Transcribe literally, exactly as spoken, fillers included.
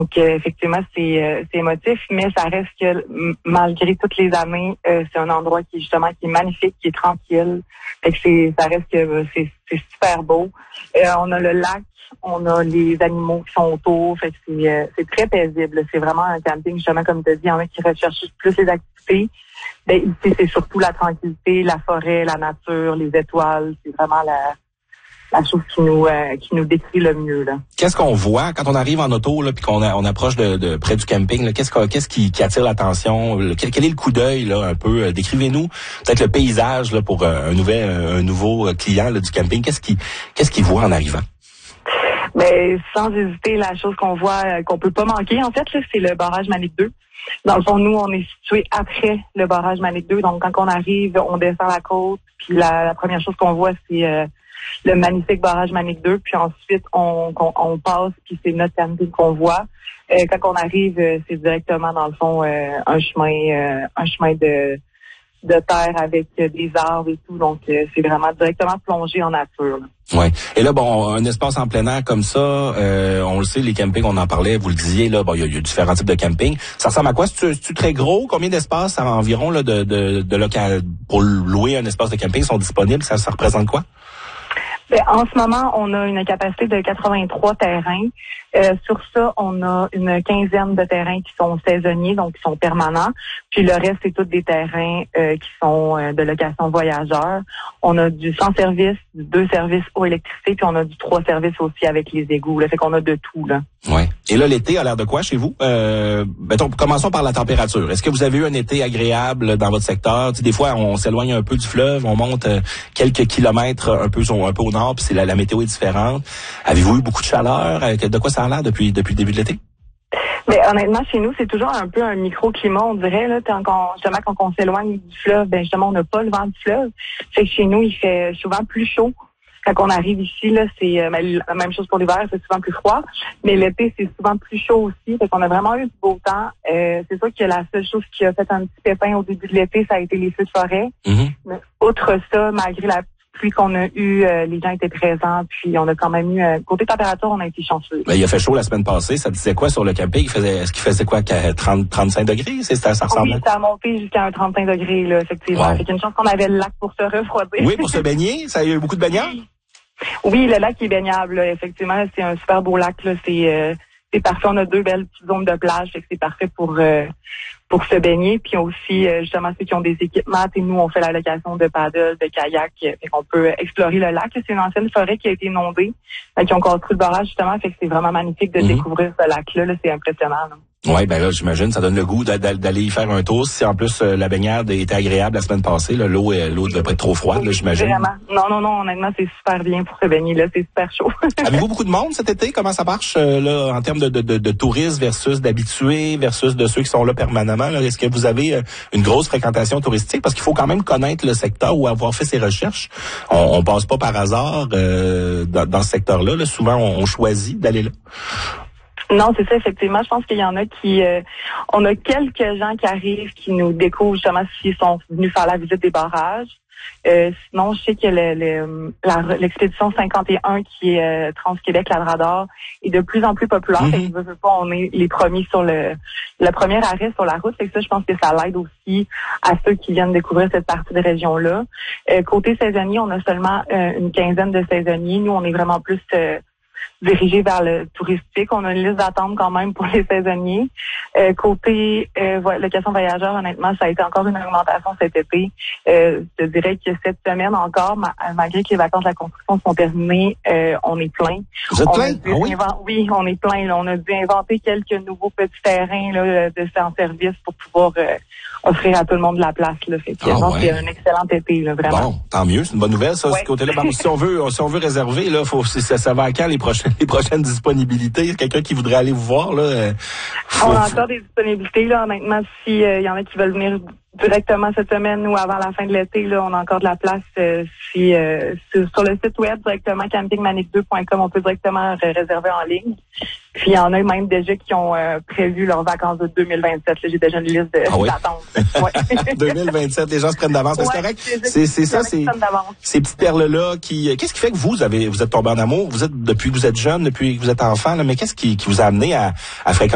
Donc, euh, effectivement, c'est, euh, c'est émotif, mais ça reste que, m- malgré toutes les années, euh, c'est un endroit qui est justement qui est magnifique, qui est tranquille. Fait que c'est, ça reste que euh, c'est, c'est super beau. Euh, on a le lac, on a les animaux qui sont autour. Fait que c'est, euh, c'est très paisible. C'est vraiment un camping, justement, comme tu as dit, il y en a qui recherchent plus les activités. Ben, ici, c'est surtout la tranquillité, la forêt, la nature, les étoiles. C'est vraiment la... la chose qui nous euh, qui nous décrit le mieux là. Qu'est-ce qu'on voit quand on arrive en auto là puis qu'on a, on approche de, de près du camping là, qu'est-ce qu'on, qu'est-ce qui, qui attire l'attention, quel, quel est le coup d'œil là un peu, décrivez-nous peut-être le paysage là pour un nouvel un nouveau client là, du camping, qu'est-ce qui qu'est-ce qu'il voit en arrivant? Mais sans hésiter, la chose qu'on voit euh, qu'on peut pas manquer en fait là, c'est le barrage Manic deux. Dans le fond, nous on est situé après le barrage Manic deux, donc quand on arrive, on descend la côte, puis la, la première chose qu'on voit c'est euh, le magnifique barrage Manic deux, puis ensuite on, on, on passe, puis c'est notre camping qu'on voit. Euh, quand on arrive, euh, c'est directement dans le fond euh, un chemin, euh, un chemin de, de terre avec euh, des arbres et tout, donc euh, c'est vraiment directement plongé en nature. Là. Ouais. Et là, bon, un espace en plein air comme ça, euh, on le sait, les campings, on en parlait, vous le disiez, là, bon, il y, y a différents types de camping. Ça ressemble à quoi? C'est-tu, c'est-tu très gros? Combien d'espaces environ là, de, de, de local pour louer un espace de camping sont disponibles? Ça, ça représente quoi? Ben, en ce moment, on a une capacité de quatre-vingt-trois terrains. Euh, sur ça, on a une quinzaine de terrains qui sont saisonniers, donc qui sont permanents. Puis le reste, c'est tous des terrains euh, qui sont euh, de location voyageurs. On a du sans service, du deux services eau électricité, puis on a du trois services aussi avec les égouts. Là, fait qu'on a de tout là. Ouais. Et là, l'été a l'air de quoi chez vous? Euh, mettons, commençons par la température. Est-ce que vous avez eu un été agréable dans votre secteur? Tu sais, des fois, on s'éloigne un peu du fleuve, on monte euh, quelques kilomètres un peu, un peu au nord, puis c'est la, la météo est différente. Avez-vous eu beaucoup de chaleur? De quoi ça a l'air depuis, depuis le début de l'été? Mais honnêtement, chez nous, c'est toujours un peu un microclimat, on dirait. Là, quand on, justement, quand on s'éloigne du fleuve, ben justement, on n'a pas le vent du fleuve. Fait que chez nous, il fait souvent plus chaud. Quand on arrive ici, là, c'est euh, la même chose pour l'hiver, c'est souvent plus froid. Mais l'été, c'est souvent plus chaud aussi. Fait qu'on a vraiment eu du beau temps. Euh, c'est sûr que la seule chose qui a fait un petit pépin au début de l'été, ça a été les feux de forêt. Mm-hmm. Mais outre ça, malgré la pluie qu'on a eue, euh, les gens étaient présents. Puis on a quand même eu, euh, côté température, on a été chanceux. Ben, il a fait chaud la semaine passée. Ça disait quoi sur le camping? Il faisait, est-ce qu'il faisait quoi, trente, trente-cinq degrés? C'est, ça, ça ressemble? Oui, ça a monté jusqu'à un trente-cinq degrés, là, effectivement. Wow. Fait qu'une chance qu'on avait le lac pour se refroidir. Oui, pour se baigner. Ça a eu beaucoup de baigneurs? Oui. Oui, le lac est baignable, là, effectivement. C'est un super beau lac, là. C'est, euh, c'est parfait. On a deux belles petites zones de plage, fait que c'est parfait pour euh, pour se baigner. Puis aussi, euh, justement, ceux qui ont des équipements, et nous, on fait la location de paddle, de kayak, fait qu'on peut explorer le lac. C'est une ancienne forêt qui a été inondée, fait qu'ils ont construit le barrage, justement, fait que c'est vraiment magnifique de mm-hmm. découvrir ce lac-là. Là, c'est impressionnant, là. Oui, ben là, j'imagine, ça donne le goût d'aller y faire un tour. Si en plus euh, la baignade était agréable la semaine passée, là, l'eau, l'eau devait pas être trop froide, là, j'imagine. Vraiment. Non, non, non, honnêtement, c'est super bien pour se baigner, là, c'est super chaud. Avez-vous beaucoup de monde cet été? Comment ça marche, euh, là, en termes de, de, de, de touristes versus d'habitués versus de ceux qui sont là permanemment, là? Est-ce que vous avez euh, une grosse fréquentation touristique? Parce qu'il faut quand même connaître le secteur ou avoir fait ses recherches. On, on passe pas par hasard euh, dans, dans ce secteur-là, là. Souvent, on, on choisit d'aller là. Non, c'est ça, effectivement. Je pense qu'il y en a qui... Euh, on a quelques gens qui arrivent, qui nous découvrent justement s'ils sont venus faire la visite des barrages. Euh, sinon, je sais que le, le, la, l'expédition cinquante et un qui est euh, Trans-Québec-Labrador est de plus en plus populaire. Mm-hmm. Fait que, je veux pas, on est les premiers sur le le premier arrêt sur la route. Fait que ça, je pense que ça l'aide aussi à ceux qui viennent découvrir cette partie de région-là. Euh, côté saisonnier, on a seulement euh, une quinzaine de saisonniers. Nous, on est vraiment plus... Euh, dirigé vers le touristique. On a une liste d'attente quand même pour les saisonniers. Euh, côté euh, location voyageur, honnêtement, ça a été encore une augmentation cet été. Euh, je dirais que cette semaine encore, ma, malgré que les vacances de la construction sont terminées, euh, on est plein. Vous êtes on plein? Ah oui? Invent- oui, on est plein. Là. On a dû inventer quelques nouveaux petits terrains là, de sans-service pour pouvoir euh, offrir à tout le monde de la place. Là. Fait que, ah, non, ouais. c'est un excellent été, là, vraiment. Bon, tant mieux, c'est une bonne nouvelle, ça, ouais. Ce côté-là. Ben, si on veut, si on veut réserver, là, faut, ça, ça va à quand les prochaines, les prochaines disponibilités? Quelqu'un qui voudrait aller vous voir, là? Faut, on a encore des disponibilités, là, honnêtement, si il euh, y en a qui veulent venir directement cette semaine ou avant la fin de l'été, là, on a encore de la place. Euh, si euh, sur, sur le site web directement camping manic deux point com, on peut directement réserver en ligne. Puis il y en a même déjà qui ont euh, prévu leurs vacances de deux mille vingt-sept. Là, j'ai déjà une liste de, ah oui? d'attente. Ouais. deux mille vingt-sept, les gens se prennent d'avance. Ouais, c'est correct. C'est, c'est ça, c'est ces petites perles-là qui. Qu'est-ce qui fait que vous avez, vous êtes tombé en amour? Vous êtes depuis que vous êtes jeune, depuis que vous êtes enfant, là, mais qu'est-ce qui, qui vous a amené à, à fréquenter